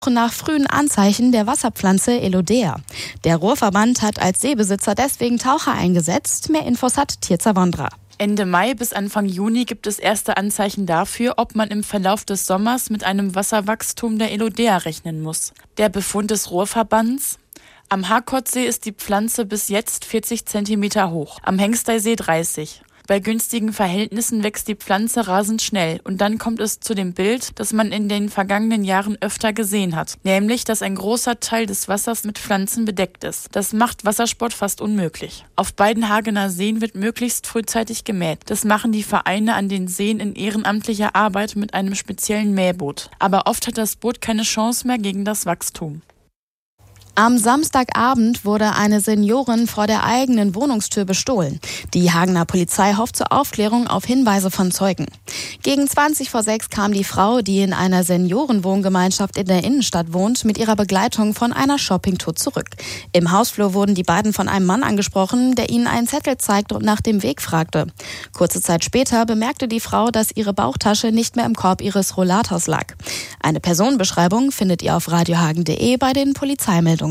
nach frühen Anzeichen der Wasserpflanze Elodea. Der Ruhrverband hat als Seebesitzer deswegen Taucher eingesetzt. Mehr Infos hat Tirza Wondra. Ende Mai bis Anfang Juni gibt es erste Anzeichen dafür, ob man im Verlauf des Sommers mit einem Wasserwachstum der Elodea rechnen muss. Der Befund des Ruhrverbands: Am Harkortsee ist die Pflanze bis jetzt 40 cm hoch, am Hengsteysee 30. Bei günstigen Verhältnissen wächst die Pflanze rasend schnell und dann kommt es zu dem Bild, das man in den vergangenen Jahren öfter gesehen hat, nämlich, dass ein großer Teil des Wassers mit Pflanzen bedeckt ist. Das macht Wassersport fast unmöglich. Auf beiden Hagener Seen wird möglichst frühzeitig gemäht. Das machen die Vereine an den Seen in ehrenamtlicher Arbeit mit einem speziellen Mähboot. Aber oft hat das Boot keine Chance mehr gegen das Wachstum. Am Samstagabend wurde eine Seniorin vor der eigenen Wohnungstür bestohlen. Die Hagener Polizei hofft zur Aufklärung auf Hinweise von Zeugen. Gegen 6:20 kam die Frau, die in einer Seniorenwohngemeinschaft in der Innenstadt wohnt, mit ihrer Begleitung von einer Shoppingtour zurück. Im Hausflur wurden die beiden von einem Mann angesprochen, der ihnen einen Zettel zeigte und nach dem Weg fragte. Kurze Zeit später bemerkte die Frau, dass ihre Bauchtasche nicht mehr im Korb ihres Rollators lag. Eine Personenbeschreibung findet ihr auf radiohagen.de bei den Polizeimeldungen.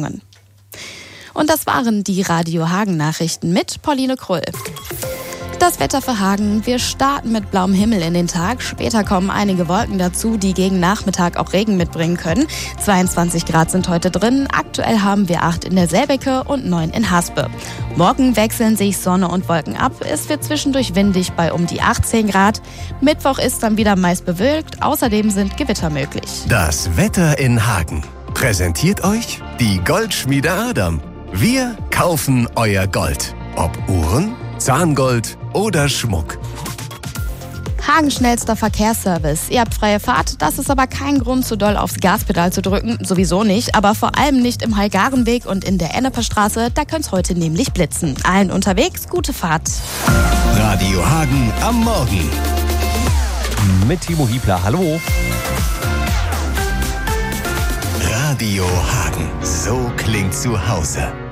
Und das waren die Radio Hagen Nachrichten mit Pauline Krull. Das Wetter für Hagen: Wir starten mit blauem Himmel in den Tag. Später kommen einige Wolken dazu, die gegen Nachmittag auch Regen mitbringen können. 22 Grad sind heute drin. Aktuell haben wir 8 in der Selbecke und 9 in Haspe. Morgen wechseln sich Sonne und Wolken ab. Es wird zwischendurch windig bei um die 18 Grad. Mittwoch ist dann wieder meist bewölkt. Außerdem sind Gewitter möglich. Das Wetter in Hagen präsentiert euch die Goldschmiede Adam. Wir kaufen euer Gold. Ob Uhren, Zahngold oder Schmuck. Hagens schnellster Verkehrsservice. Ihr habt freie Fahrt, das ist aber kein Grund, zu doll aufs Gaspedal zu drücken. Sowieso nicht, aber vor allem nicht im Heilgarenweg und in der Enneperstraße. Da könnte es heute nämlich blitzen. Allen unterwegs, gute Fahrt. Radio Hagen am Morgen. Mit Timo Hiebler, hallo. Radio Hagen, so klingt zu Hause.